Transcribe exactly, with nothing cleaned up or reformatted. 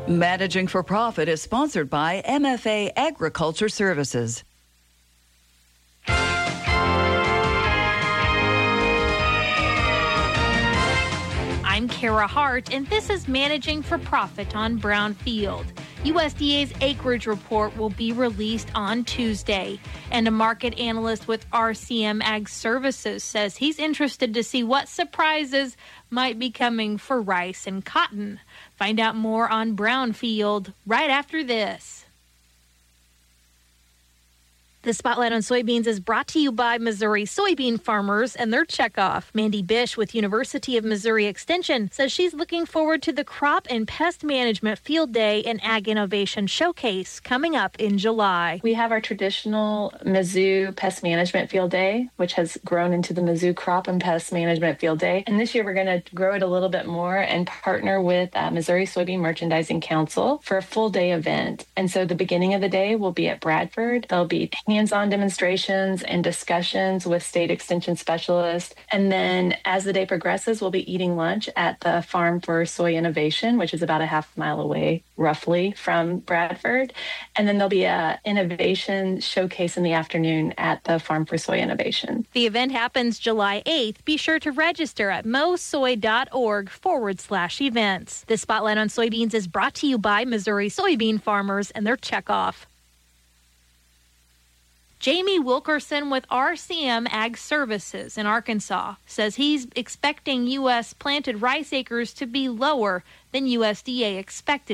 Managing for Profit is sponsored by M F A Agriculture Services. I'm Kara Hart, and this is Managing for Profit on Brownfield. U S D A's acreage report will be released on Tuesday, and a market analyst with R C M Ag Services says he's interested to see what surprises might be coming for rice and cotton. Find out more on Brownfield right after this. The Spotlight on Soybeans is brought to you by Missouri soybean farmers and their checkoff. Mandy Bish with University of Missouri Extension says she's looking forward to the Crop and Pest Management Field Day and Ag Innovation Showcase coming up in July. We have our traditional Mizzou Pest Management Field Day, which has grown into the Mizzou Crop and Pest Management Field Day. And this year we're going to grow it a little bit more and partner with uh, Missouri Soybean Merchandising Council for a full day event. And so the beginning of the day will be at Bradford. There'll be hands-on demonstrations and discussions with state extension specialists. And then as the day progresses, we'll be eating lunch at the Farm for Soy Innovation, which is about a half mile away, roughly, from Bradford. And then there'll be a innovation showcase in the afternoon at the Farm for Soy Innovation. The event happens July eighth. Be sure to register at mosoy.org forward slash events. The Spotlight on Soybeans is brought to you by Missouri soybean farmers and their checkoff. Jamie Wilkerson with R C M Ag Services in Arkansas says he's expecting U S planted rice acres to be lower than U S D A expected